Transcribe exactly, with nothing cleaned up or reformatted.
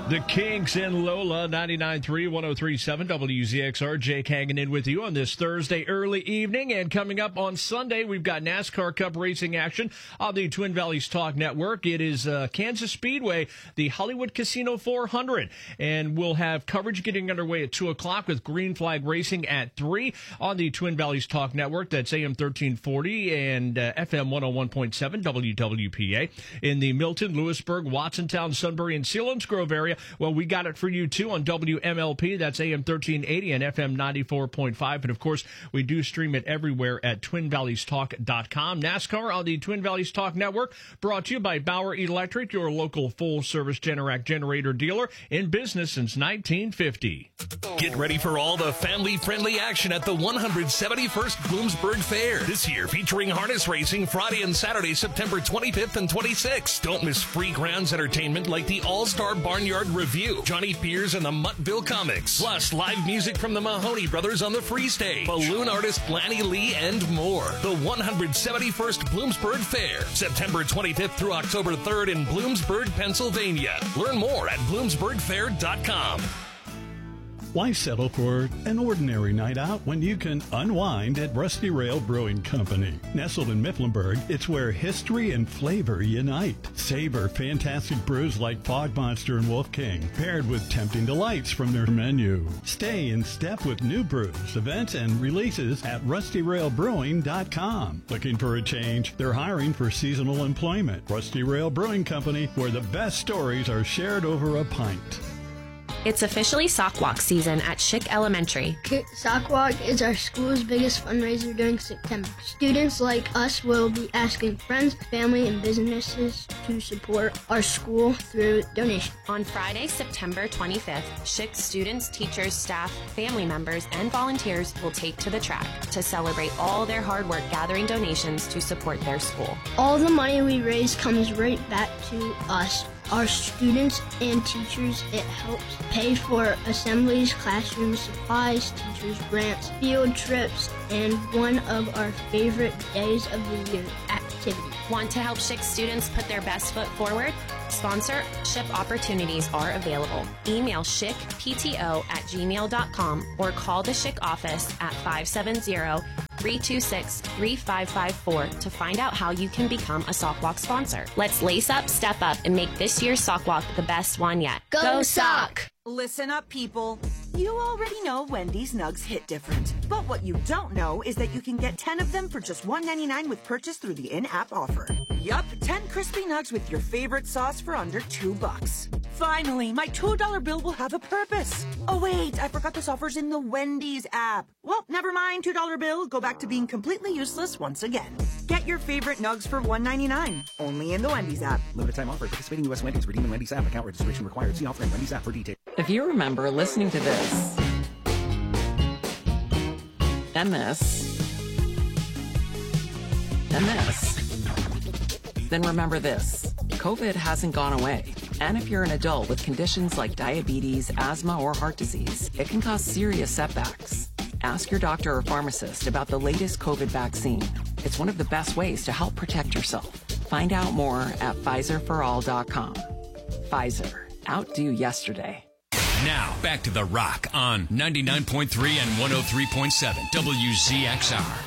The Kinks and Lola, ninety-nine point three, one oh three point seven W Z X R. Jake hanging in with you on this Thursday early evening. And coming up on Sunday, we've got NASCAR Cup racing action on the Twin Valleys Talk Network. It is uh, Kansas Speedway, the Hollywood Casino four hundred. And we'll have coverage getting underway at two o'clock with Green Flag Racing at three on the Twin Valleys Talk Network. That's A M thirteen forty and uh, F M one oh one point seven W W P A. In the Milton, Lewisburg, Watsontown, Sunbury, and Selinsgrove area, well, we got it for you, too, on W M L P. That's A M thirteen eighty and F M ninety-four point five. And, of course, we do stream it everywhere at twin valleys talk dot com. NASCAR on the Twin Valleys Talk Network, brought to you by Bauer Electric, your local full-service Generac generator dealer in business since nineteen fifty. Get ready for all the family-friendly action at the one hundred seventy-first Bloomsburg Fair. This year, featuring harness racing Friday and Saturday, September twenty-fifth and twenty-sixth. Don't miss free grounds entertainment like the All-Star Barnyard Review, Johnny Fears and the Muttville Comics, plus live music from the Mahoney Brothers on the free stage, balloon artist Lanny Lee, and more. The one hundred seventy-first Bloomsburg Fair, September twenty-fifth through October third in Bloomsburg, Pennsylvania. Learn more at bloomsburg fair dot com. Why settle for an ordinary night out when you can unwind at Rusty Rail Brewing Company? Nestled in Mifflinburg, it's where history and flavor unite. Savor fantastic brews like Fog Monster and Wolf King, paired with tempting delights from their menu. Stay in step with new brews, events, and releases at rusty rail brewing dot com. Looking for a change? They're hiring for seasonal employment. Rusty Rail Brewing Company, where the best stories are shared over a pint. It's officially Sock Walk season at Schick Elementary. Sock Walk is our school's biggest fundraiser during September. Students like us will be asking friends, family, and businesses to support our school through donations. On Friday, September twenty-fifth, Schick students, teachers, staff, family members, and volunteers will take to the track to celebrate all their hard work gathering donations to support their school. All the money we raise comes right back to us, our students and teachers. It helps pay for assemblies, classroom supplies, teachers' grants, field trips, and one of our favorite days of the year, activities. Want to help Schick students put their best foot forward? Sponsorship opportunities are available. Email schickpto at gmail dot com or call the Schick office at five seven zero, three two six, three five five four to find out how you can become a Sock Walk sponsor. Let's lace up, step up, and make this year's Sock Walk the best one yet. Go, Go Sock! Listen up, people. You already know Wendy's Nugs hit different. But what you don't know is that you can get ten of them for just one ninety-nine with purchase through the in-app offer. Yup, ten crispy nugs with your favorite sauce for under two bucks. Finally, my two dollar bill will have a purpose. Oh wait, I forgot this offer's in the Wendy's app. Well, never mind, two dollar bill. Go back to being completely useless once again. Get your favorite nugs for one ninety-nine, only in the Wendy's app. Limited time offer. Participating U S Wendy's. Redeem in Wendy's app. Account registration required. See offer in Wendy's app for details. If you remember listening to this and this and this, then remember this. COVID hasn't gone away. And if you're an adult with conditions like diabetes, asthma, or heart disease, it can cause serious setbacks. Ask your doctor or pharmacist about the latest COVID vaccine. It's one of the best ways to help protect yourself. Find out more at Pfizer for all dot com. Pfizer. Outdo yesterday. Now, back to The Rock on ninety-nine point three and one oh three point seven W Z X R.